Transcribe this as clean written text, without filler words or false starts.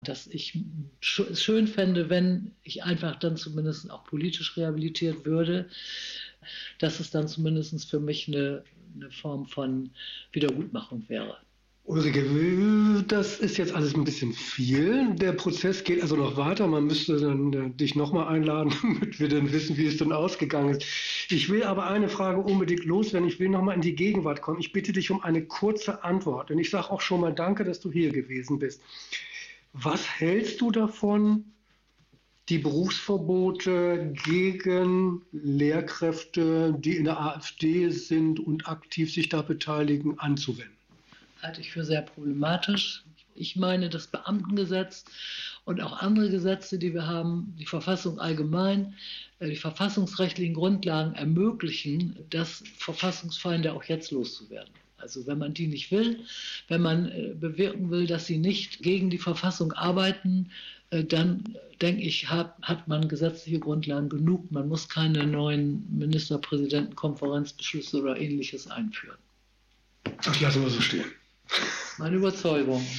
dass ich es schön fände, wenn ich einfach dann zumindest auch politisch rehabilitiert würde, dass es dann zumindest für mich eine Form von Wiedergutmachung wäre. Ulrike, das ist jetzt alles ein bisschen viel. Der Prozess geht also noch weiter. Man müsste dann dich nochmal einladen, damit wir dann wissen, wie es dann ausgegangen ist. Ich will aber eine Frage unbedingt loswerden. Ich will nochmal in die Gegenwart kommen. Ich bitte dich um eine kurze Antwort. Und ich sage auch schon mal danke, dass du hier gewesen bist. Was hältst du davon, die Berufsverbote gegen Lehrkräfte, die in der AfD sind und aktiv sich da beteiligen, anzuwenden? Halte ich für sehr problematisch. Ich meine, das Beamtengesetz und auch andere Gesetze, die wir haben, die Verfassung allgemein, die verfassungsrechtlichen Grundlagen ermöglichen, das Verfassungsfeinde auch jetzt loszuwerden. Also wenn man die nicht will, wenn man bewirken will, dass sie nicht gegen die Verfassung arbeiten, dann denke ich, hat man gesetzliche Grundlagen genug. Man muss keine neuen Ministerpräsidentenkonferenzbeschlüsse oder Ähnliches einführen. Das lassen wir so stehen. Meine Überzeugung.